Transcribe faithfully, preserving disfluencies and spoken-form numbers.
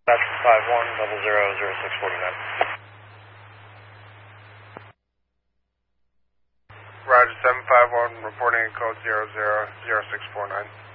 five one double zero zero six forty nine. Roger, seven five one reporting code zero zero zero six four nine.